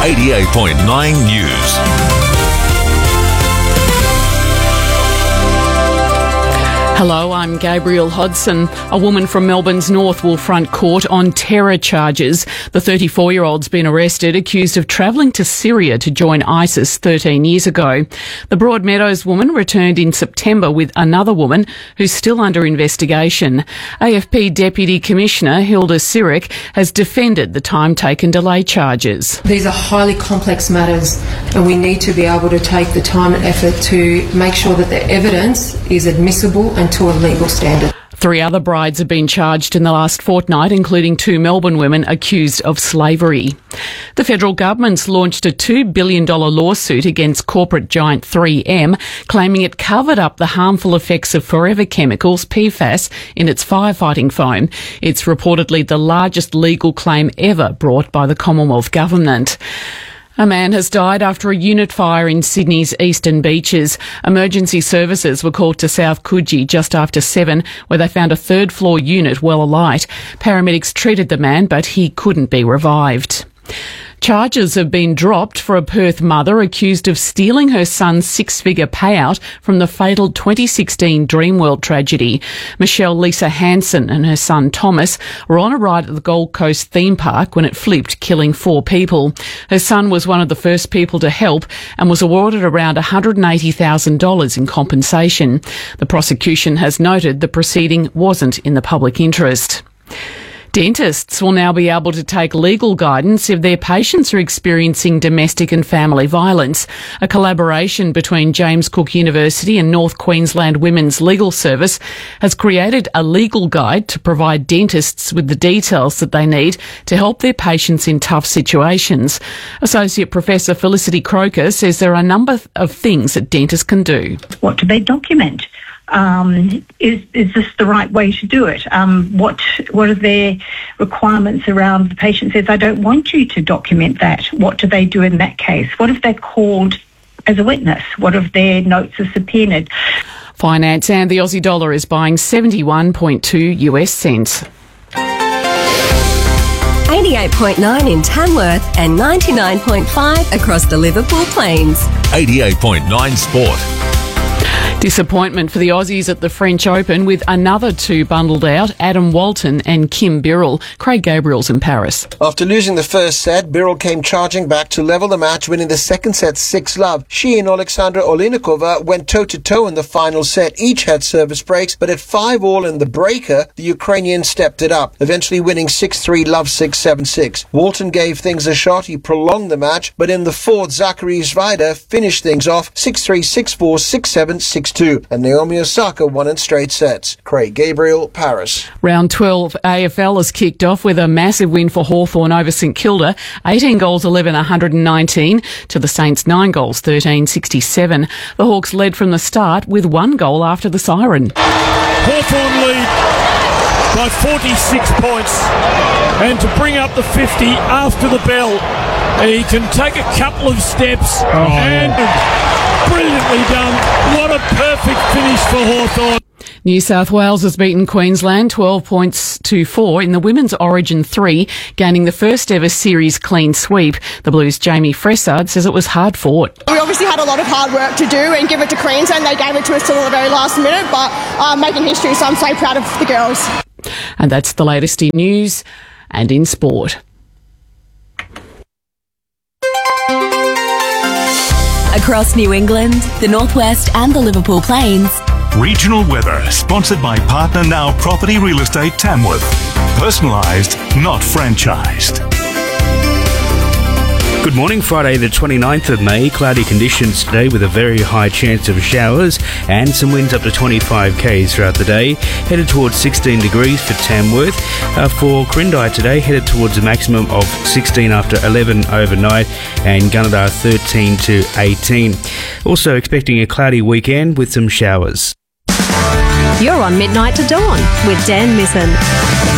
88.9 News. Hello, I'm Gabrielle Hodson. A woman from Melbourne's North will front court on terror charges. The 34-year-old's been arrested, accused of travelling to Syria to join ISIS 13 years ago. The Broadmeadows woman returned in September with another woman who's still under investigation. AFP Deputy Commissioner Hilda Siric has defended the time taken to lay charges. These are highly complex matters and we need to be able to take the time and effort to make sure that the evidence is admissible and to a legal standard. 3 other brides have been charged in the last fortnight, including 2 Melbourne women accused of slavery. The federal government's launched a $2 billion lawsuit against corporate giant 3M, claiming it covered up the harmful effects of forever chemicals, PFAS, in its firefighting foam. It's reportedly the largest legal claim ever brought by the Commonwealth Government. A man has died after a unit fire in Sydney's eastern beaches. Emergency services were called to South Coogee just after 7, where they found a third-floor unit well alight. Paramedics treated the man, but he couldn't be revived. Charges have been dropped for a Perth mother accused of stealing her son's 6-figure payout from the fatal 2016 Dreamworld tragedy. Michelle Lisa Hansen and her son Thomas were on a ride at the Gold Coast theme park when it flipped, killing 4 people. Her son was one of the first people to help and was awarded around $180,000 in compensation. The prosecution has noted the proceeding wasn't in the public interest. Dentists will now be able to take legal guidance if their patients are experiencing domestic and family violence. A collaboration between James Cook University and North Queensland Women's Legal Service has created a legal guide to provide dentists with the details that they need to help their patients in tough situations. Associate Professor Felicity Croker says there are a number of things that dentists can do. What do they document? Is this the right way to do it? What are their requirements around the patient says, I don't want you to document that. What do they do in that case? What if they're called as a witness? What if their notes are subpoenaed? Finance and the Aussie dollar is buying 71.2 US cents. 88.9 in Tamworth and 99.5 across the Liverpool Plains. 88.9 Sport. Disappointment for the Aussies at the French Open with another 2 bundled out, Adam Walton and Kim Birrell. Craig Gabriel's in Paris. After losing the first set, Birrell came charging back to level the match, winning the second set 6-love. She and Alexandra Olenikova went toe-to-toe in the final set. Each had service breaks, but at 5-all in the breaker, the Ukrainian stepped it up, eventually winning 6-3, love 6, 7-6. Walton gave things a shot. He prolonged the match, but in the fourth, Zachary Zvider finished things off 6-3, 6-4, 6-7, 6-2. And Naomi Osaka won in straight sets. Craig Gabriel, Paris. Round 12 AFL has kicked off with a massive win for Hawthorn over St Kilda, 18 goals 11 119 to the Saints 9 goals 13 67. The Hawks led from the start with 1 goal after the siren. Hawthorn lead by 46 points, and to bring up the 50 after the bell, he can take a couple of steps brilliantly done. What a perfect finish for Hawthorn. New South Wales has beaten Queensland 12 points to 4 in the Women's Origin 3, gaining the first ever series clean sweep. The Blues' Jamie Fressard says it was hard fought. We obviously had a lot of hard work to do and give it to Queensland. They gave it to us till the very last minute, but making history, so I'm so proud of the girls. And that's the latest in news and in sport. Across New England, the Northwest and the Liverpool Plains. Regional weather, sponsored by Partner Now Property Real Estate Tamworth. Personalised, not franchised. Good morning, Friday the 29th of May. Cloudy conditions today with a very high chance of showers and some winds up to 25 k's throughout the day. Headed towards 16 degrees for Tamworth. For Quirindi today, headed towards a maximum of 16 after 11 overnight, and Gunnedah 13 to 18. Also expecting a cloudy weekend with some showers. You're on Midnight to Dawn with Dan Misson.